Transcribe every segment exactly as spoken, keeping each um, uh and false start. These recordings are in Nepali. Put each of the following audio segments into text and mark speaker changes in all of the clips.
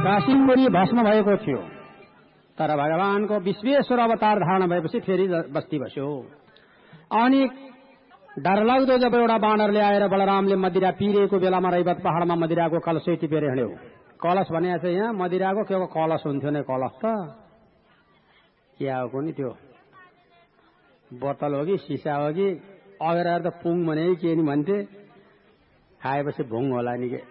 Speaker 1: काशीपुरी भस्म भएको थियो, तर भगवानको विश्वेश्वर अवतार धारण भएपछि फेरि बस्ती बस्यो। अनि डरलाग्दो जब एउटा बानरले आएर बलरामले मदिरा पिरेको बेलामा रैवत पहाड़मा मदिराको कलश टिपेर हिँड्यो। कलश भने चाहिँ यहाँ मदिराको के कलश हुन्थ्यो नि, कलश त क्या हो नि, त्यो बोतल हो कि सिसा हो कि अगेर त पुङ भने के नि भन्थे, खाएपछि भुङ होला नि के।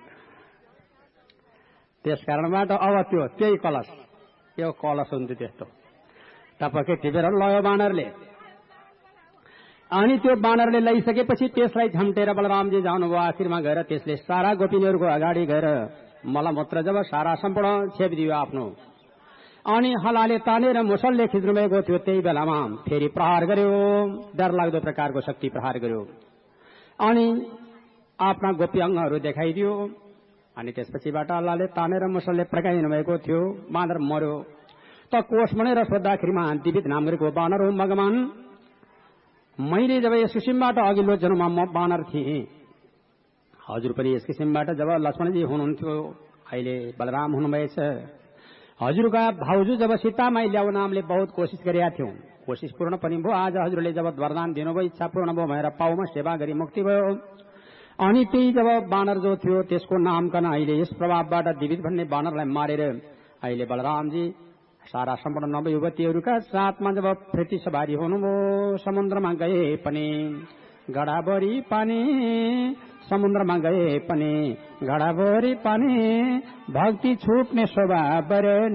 Speaker 1: त्यस कारणबाट अब त्यो त्यही कलश, त्यो कलश हुन्थ्यो त्यस्तो, टपक्कै टिपेर लयो बानरले। अनि त्यो बानरले लैसकेपछि त्यसलाई झम्टेर बलरामजी जानुभयो। आखिरमा गएर त्यसले सारा गोपिनीहरूको अगाडि गएर मलमूत्र जब सारा सम्पूर्ण छेपिदियो आफ्नो। अनि हलाले तानेर मुसलले खिच्नु भएको थियो। त्यही बेलामा फेरि प्रहार गर्यो, डरलाग्दो प्रकारको शक्ति प्रहार गर्यो अनि आफ्ना गोपी अङ्गहरू देखाइदियो। अनि त्यसपछिबाट हलाले तानेर मुसलले प्रकाइनु भएको थियो। बानर मर्यो। त कोष भनेर सोद्धाखेरिमा दिवित नाम गरेको बानर हो भगवान। मैले जब यस किसिमबाट अघिल्लो जन्ममा म बानर थिएँ, हजुर पनि यस किसिमबाट जब लक्ष्मणजी हुनुहुन्थ्यो, अहिले बलराम हुनुभएछ। हजुरका भाउजू जब सीतामाई ल्याउन नामले बहुत कोशिश गरेका थियौं, कोशिश पूर्ण पनि भयो। आज हजुरले जब वरदान दिनुभयो, इच्छा पूर्ण भयो भनेर पाउमा सेवा गरी मुक्ति भयो। अनि त्यही जब बानर जो थियो त्यसको नामकन अहिले यस प्रभावबाट दिवित भन्ने बानरलाई मारेर अहिले बलरामजी सारा सम्पूर्ण नवयुवतीहरूका साथमा जब फेरि सवारी हुनुभयो। समुद्रमा गए पनि गडाभरि पानी, समुद्रमा गए पनि गडाभरि पानी, भक्ति छुट्ने शोभा बरे